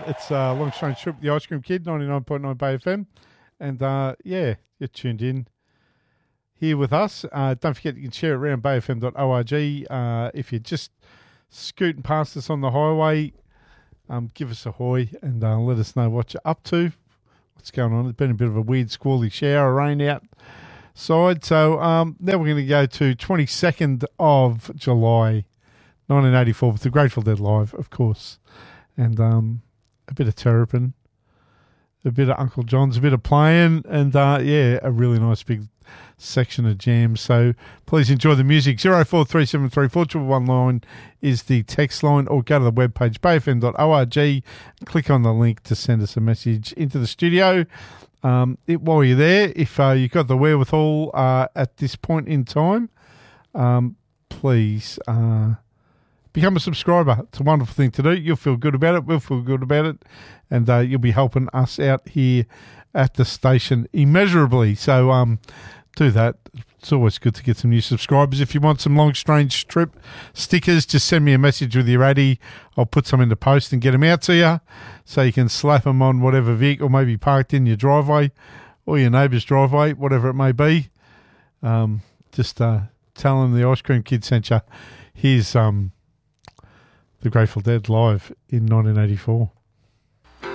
It's Long Strange Trip, the Ice Cream Kid, 99.9 Bay FM. And, you're tuned in here with us. Don't forget you can share it around bayfm.org. If you're just scooting past us on the highway, give us a hoy and let us know what you're up to, what's going on. It's been a bit of a weird squally shower, rain outside. So now we're going to go to 22nd of July, 1984, with the Grateful Dead live, of course. And a bit of Terrapin, a bit of Uncle John's, a bit of playing, and a really nice big section of jams. So please enjoy the music. 0437341119 is the text line, or go to the webpage bayfm.org, click on the link to send us a message into the studio. While you're there, if you've got the wherewithal at this point in time, please become a subscriber. It's a wonderful thing to do. You'll feel good about it. We'll feel good about it. And you'll be helping us out here at the station immeasurably. So do that. It's always good to get some new subscribers. If you want some Long Strange Trip stickers, just send me a message with your addy. I'll put some in the post and get them out to you so you can slap them on whatever vehicle may be parked in your driveway or your neighbour's driveway, whatever it may be. Just tell them the Ice Cream Kid sent you. Here's the Grateful Dead live in 1984.